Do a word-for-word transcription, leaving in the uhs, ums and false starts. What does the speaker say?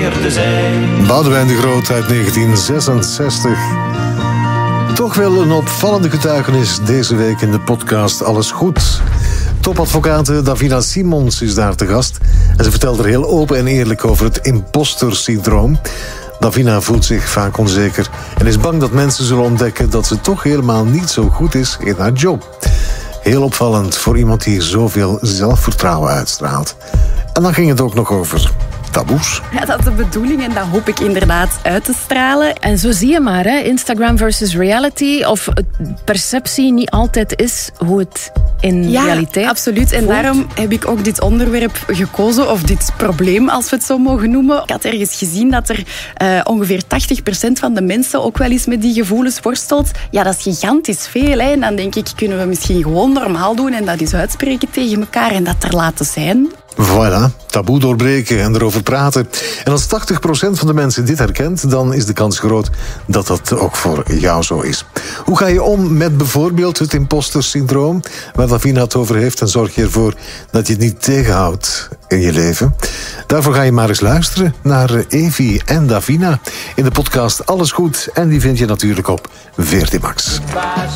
meer te zijn. Boudewijn de Groot uit negentien zesenzestig. Toch wel een opvallende getuigenis deze week in de podcast Alles Goed. Topadvocate Davina Simons is daar te gast. En ze vertelt er heel open en eerlijk over het imposter-syndroom. Davina voelt zich vaak onzeker en is bang dat mensen zullen ontdekken dat ze toch helemaal niet zo goed is in haar job. Heel opvallend voor iemand die zoveel zelfvertrouwen uitstraalt. En dan ging het ook nog over taboes. Ja, dat is de bedoeling en dat hoop ik inderdaad uit te stralen. En zo zie je maar, hè, Instagram versus reality, of perceptie niet altijd is hoe het in ja, realiteit absoluut. En voelt. daarom heb ik ook dit onderwerp gekozen, of dit probleem, als we het zo mogen noemen. Ik had ergens gezien dat er uh, ongeveer tachtig procent van de mensen ook wel eens met die gevoelens worstelt. Ja, dat is gigantisch veel. Hè. En dan denk ik, kunnen we misschien gewoon normaal doen en dat eens uitspreken tegen elkaar en dat er laten zijn. Voilà, taboe doorbreken en erover praten. En als tachtig procent van de mensen dit herkent, dan is de kans groot dat dat ook voor jou zo is. Hoe ga je om met bijvoorbeeld het imposter-syndroom, waar Davina het over heeft, en zorg je ervoor dat je het niet tegenhoudt in je leven? Daarvoor ga je maar eens luisteren naar Evi en Davina in de podcast Alles Goed. En die vind je natuurlijk op V R T Max. Waar